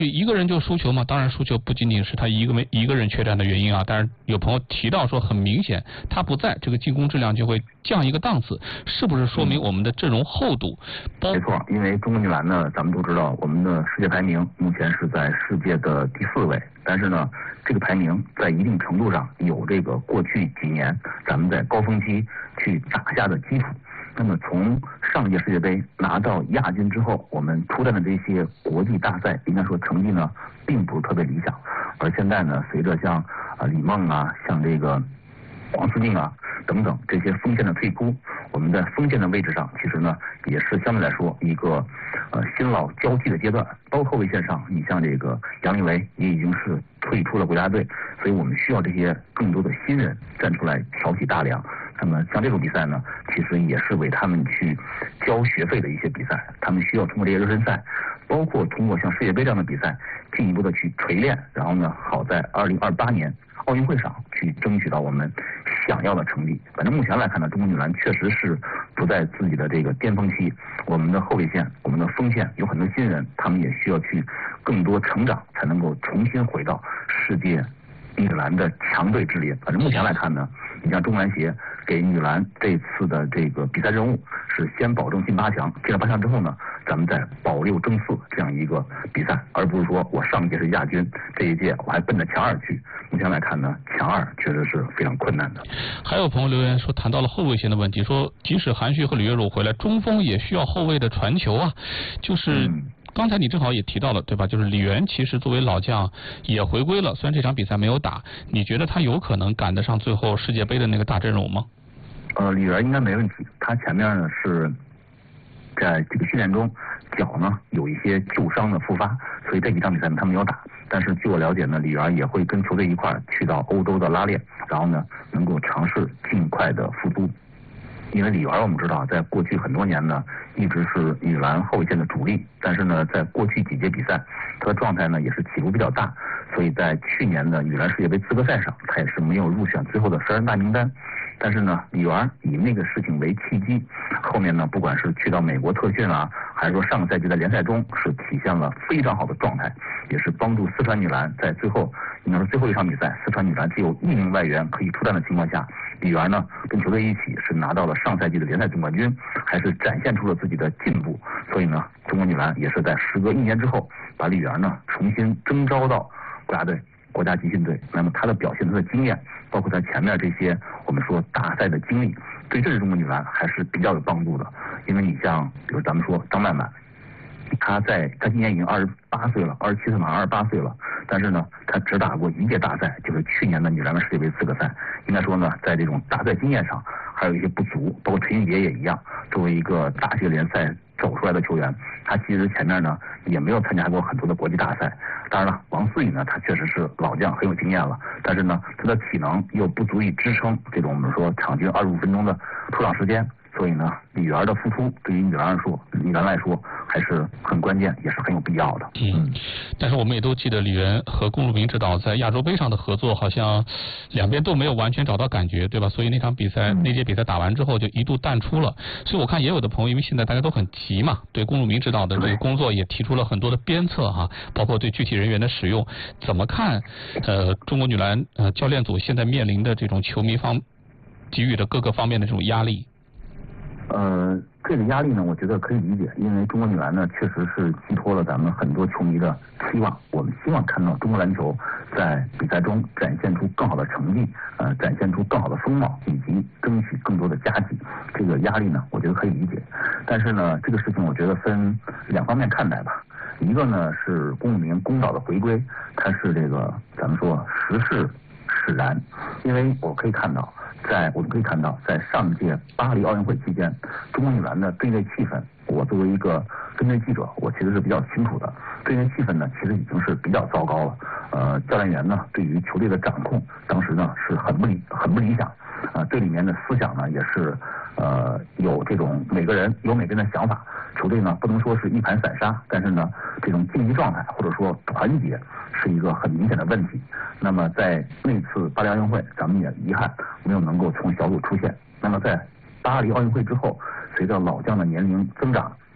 一个人就输球嘛，当然输球不仅仅是他一个人缺战的原因啊。但是有朋友提到说，很明显他不在，这个进攻质量就会降一个档次，是不是说明我们的阵容厚度？ 没错，因为中国女篮呢，咱们都知道，我们的世界排名目前是在世界的第4位，但是呢，这个排名在一定程度上有这个过去几年咱们在高峰期去打下的基础。那么从上届世界杯拿到亚军之后，我们出战的这些国际大赛，应该说成绩呢并不是特别理想。而现在呢，随着像李梦啊，像这个王思静啊等等这些锋线的退出，我们在锋线的位置上，其实呢也是相对来说一个新老交替的阶段。包括后卫线上，你像这个杨利维也已经是退出了国家队，所以我们需要这些更多的新人站出来挑起大梁。那么像这种比赛呢，其实也是为他们去交学费的一些比赛，他们需要通过这些热身赛，包括通过像世界杯这样的比赛，进一步的去锤炼，然后呢，好在2028年奥运会上去争取到我们想要的成绩。反正目前来看呢，中国女篮确实是不在自己的这个巅峰期，我们的后卫线、我们的锋线有很多新人，他们也需要去更多成长，才能够重新回到世界女篮的强队之列。反正目前来看呢，你像中篮协给女篮这次的这个比赛任务是先保证进8强，进了8强之后呢，咱们再保6争4这样一个比赛，而不是说我上一届是亚军，这一届我还奔着强2去。目前来看呢，强2确实是非常困难的。 还有朋友留言说，谈到了后卫线的问题，说即使韩旭和李月茹回来，中锋也需要后卫的传球啊，就是刚才你正好也提到了，对吧？就是李媛其实作为老将也回归了，虽然这场比赛没有打，你觉得他有可能赶得上最后世界杯的那个大阵容吗？ 李媛应该没问题，他前面呢是在这个训练中脚呢有一些旧伤的复发，所以这几场比赛呢他没有打。但是据我了解呢，李媛也会跟球队一块去到欧洲的拉练，然后呢能够尝试尽快的复出。因为李媛我们知道，在过去很多年呢，一直是女篮后卫线的主力，但是呢，在过去几届比赛，她的状态呢也是起伏比较大，所以在去年的女篮世界杯资格赛上，她也是没有入选最后的12人大名单。但是呢，李媛以那个事情为契机，后面呢，不管是去到美国特训啊，还是说上个赛季在联赛中是体现了非常好的状态，也是帮助四川女篮在最后，应该说最后一场比赛，四川女篮只有1名外援可以出战的情况下，李媛呢跟球队一起是拿到了上赛季的联赛总冠军，还是展现出了自己的进步。所以呢，中国女篮也是在时隔1年之后，把李媛呢重新征召到国家队、国家集训队。那么她的表现、她的经验，包括她前面这些我们说大赛的经历，对这支中国女篮还是比较有帮助的。因为你像比如咱们说张曼曼，她今年已经28岁了，27岁马上28岁了，但是呢，她只打过1届大赛，就是去年的女篮的世界杯资格赛。应该说呢，在这种大赛经验上还有一些不足，包括陈云杰也一样，作为一个大学联赛走出来的球员，他其实前面呢也没有参加过很多的国际大赛。当然了，王思雨呢，他确实是老将，很有经验了，但是呢，他的体能又不足以支撑这种我们说场均25分钟的出场时间。所以呢，李媛的付出对于女篮来说还是很关键，也是很有必要的。 但是我们也都记得李媛和龚汝明指导在亚洲杯上的合作，好像两边都没有完全找到感觉，对吧？所以那场比赛、那届比赛打完之后就一度淡出了。所以我看也有的朋友，因为现在大家都很急嘛，对龚汝明指导的这个工作也提出了很多的鞭策哈，包括对具体人员的使用，怎么看？中国女篮教练组现在面临的这种球迷方给予的各个方面的这种压力。 这个压力呢，我觉得可以理解，因为中国女篮呢，确实是寄托了咱们很多球迷的期望。我们希望看到中国篮球在比赛中展现出更好的成绩，展现出更好的风貌，以及争取更多的佳绩。这个压力呢，我觉得可以理解。但是呢，这个事情我觉得分2方面看待吧。一个呢是龚汝明公道的回归，它是这个咱们说时势使然，因为我们可以看到，在上届巴黎奥运会期间，中国女篮的队内气氛，我作为一个跟队记者，我其实是比较清楚的。队内气氛呢，其实已经是比较糟糕了。教练员呢，对于球队的掌控，当时呢是很不理想。队里面的思想呢，也是有这种每个人有每个人的想法。球队呢不能说是一盘散沙，但是呢，这种竞技状态或者说团结是一个很明显的问题。那么在那次巴黎奥运会，咱们也遗憾没有能够从小组出线。那么在巴黎奥运会之后，随着老将的年龄增长，